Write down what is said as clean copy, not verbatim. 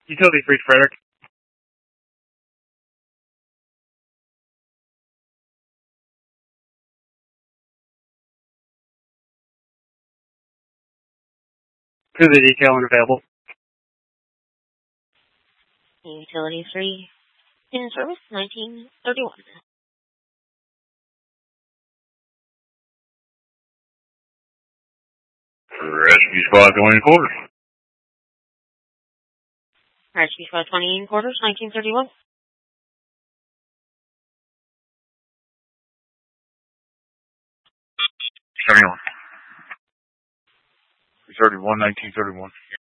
Utility Free Frederick. To the decal and available. Utility Free. In service 1931. Rescue Squad 20 quarters. Rescue Squad 20 quarters, 1931. 31. 31, 1931.